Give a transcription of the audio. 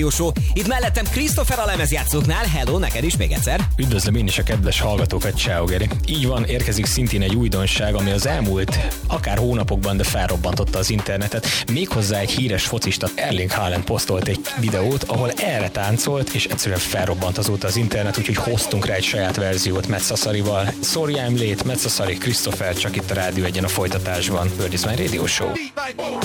Show. Itt mellettem Christopher a lemezjátszóknál. Hello, neked is még egyszer. Üdvözlöm én is a kedves hallgatókat, ciao Geri. Így van, érkezik szintén egy újdonság, ami az elmúlt akár hónapokban, de felrobbantotta az internetet. Méghozzá egy híres focista, Erling Haaland posztolt egy videót, ahol erre táncolt, és egyszerűen felrobbant azóta az internet, úgyhogy hoztunk rá egy saját verziót Metszaszarival. Sorry I'm late, Metszaszari, Christopher, csak itt a Rádió 1-en a folytatásban. Bird is my Radio Show.